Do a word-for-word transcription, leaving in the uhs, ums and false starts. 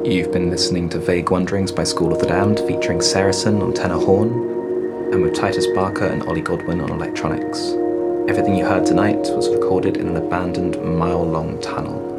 You've been listening to Vague Wanderings by School of the Damned, featuring Saracen on tenor horn, and with Titus Barker and Ollie Godwin on electronics. Everything you heard tonight was recorded in an abandoned mile-long tunnel.